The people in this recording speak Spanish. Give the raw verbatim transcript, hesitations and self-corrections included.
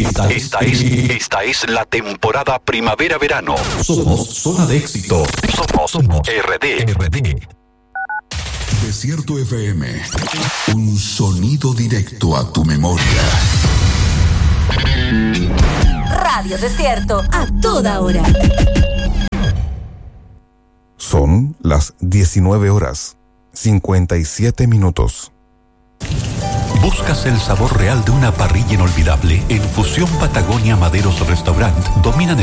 Esta, esta es, esta es la temporada primavera-verano. Somos Zona de Éxito. Somos, somos R D. R D. Desierto F M. Un sonido directo a tu memoria. Radio Desierto, a toda hora. Son las diecinueve horas, cincuenta y siete minutos. ¿Buscas el sabor real de una parrilla inolvidable? En Fusión Patagonia Maderos Restaurant dominan el